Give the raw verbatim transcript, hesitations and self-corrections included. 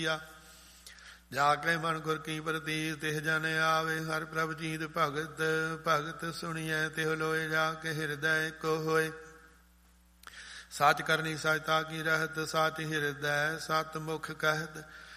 ਜਾ ਕੇ ਮਨ ਗੁਰ ਕੀ ਪ੍ਰਤੀਤ ਤਿਹ ਜਨ ਆਵੇ। ਹਰਿ ਪ੍ਰਭ ਜੀਤ ਭਗਤ ਭਗਤ ਸੁਣੀਐ ਤਿਹੁ ਲੋਏ। ਜਾ ਕੇ ਹਿਰਦੈ ਕੋ ਹੋਏ। ਸੱਚ ਕਰਨੀ ਸਚਤਾ ਕੀ ਰਹਿਤ ਸੱਚ ਹਿਰਦੈ ਸਤ ਮੁਖ ਕਹਿਤ।